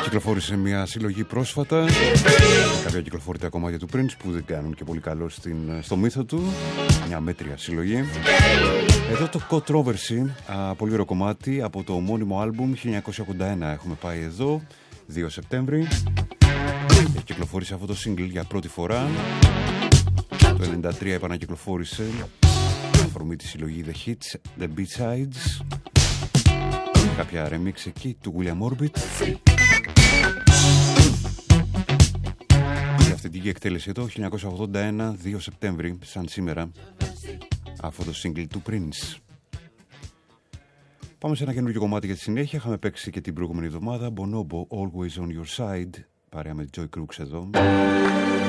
Κυκλοφόρησε μια συλλογή πρόσφατα, κάποια κυκλοφορητά κομμάτια του Prince που δεν κάνουν και πολύ καλό στο μύθο του. Μια μέτρια συλλογή. Εδώ το Controversy, πολύ ωραίο κομμάτι από το ομώνυμο άλμπουμ 1981. Έχουμε πάει εδώ 2 Σεπτέμβρη. Έχει κυκλοφορήσει αυτό το single για πρώτη φορά. Το 1993 επανακυκλοφόρησε αφορμή τη συλλογή The Hits, The B-Sides. Κάποια remix εκεί του William Orbit. Και αυτή την εκτέλεση εδώ 1981, 2 Σεπτέμβρη, σαν σήμερα, αυτό το single του Prince. Πάμε σε ένα καινούργιο κομμάτι για τη συνέχεια. Είχαμε παίξει και την προηγούμενη εβδομάδα Bonobo, Always on Your Side, παρέα με Joy Crooks εδώ.